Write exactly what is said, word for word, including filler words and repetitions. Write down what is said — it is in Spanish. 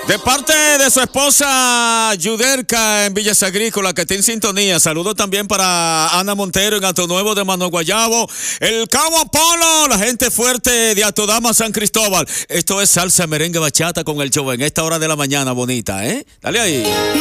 De parte de su esposa Yuderka en Villas Agrícolas, que está en sintonía. Saludos también para Ana Montero en Alto Nuevo de Mano Guayabo. El Cabo Apolo, la gente fuerte de Atodama, San Cristóbal. Esto es salsa, merengue, bachata con el show en esta hora de la mañana bonita, ¿eh? Dale ahí.